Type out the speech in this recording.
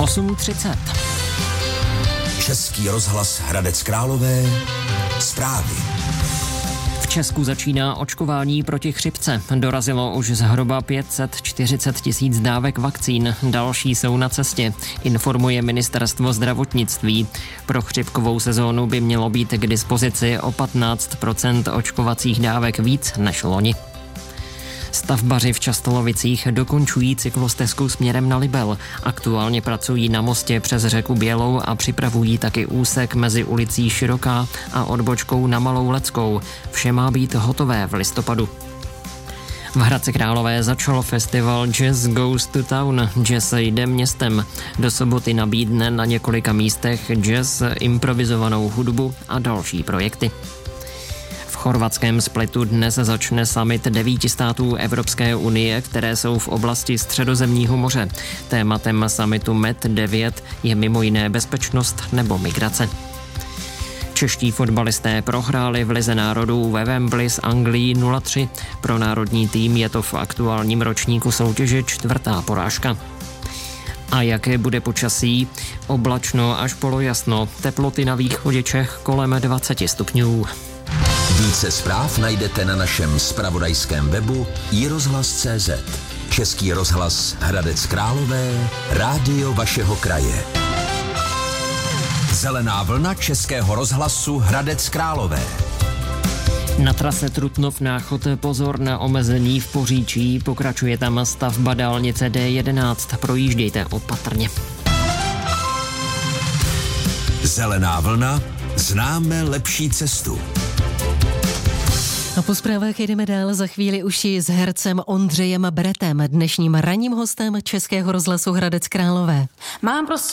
8:30. Český rozhlas Hradec Králové. Zprávy. V Česku začíná očkování proti chřipce. Dorazilo už zhruba 540 000 dávek vakcín. Další jsou na cestě, informuje Ministerstvo zdravotnictví. Pro chřipkovou sezónu by mělo být k dispozici o 15% očkovacích dávek víc než loni. Stavbaři v Častolovicích dokončují cyklostezku směrem na Libel. Aktuálně pracují na mostě přes řeku Bělou a připravují taky úsek mezi ulicí Široká a odbočkou na Malou Leckou. Vše má být hotové v listopadu. V Hradci Králové začal festival Jazz Goes to Town. Jazz jde městem. Do soboty nabídne na několika místech jazz, improvizovanou hudbu a další projekty. V chorvatském Splitu dnes začne summit 9 států Evropské unie, které jsou v oblasti Středozemního moře. Tématem summitu MED9 je mimo jiné bezpečnost nebo migrace. Čeští fotbalisté prohráli v Lize národů ve Wembley s Anglií 0-3. Pro národní tým je to v aktuálním ročníku soutěže 4. porážka. A jaké bude počasí? Oblačno až polojasno, teploty na východě Čech kolem 20 stupňů. Více zpráv najdete na našem zpravodajském webu iRozhlas.cz. Český rozhlas Hradec Králové, rádio vašeho kraje. Zelená vlna Českého rozhlasu Hradec Králové. Na trase Trutnov-Náchod pozor na omezení v Poříčí, pokračuje tam stavba dálnice D11, projíždějte opatrně. Zelená vlna, známe lepší cestu. A po zprávách jedeme dál, za chvíli už s hercem Ondřejem Bretem, dnešním ranním hostem Českého rozhlasu Hradec Králové. Mám prostě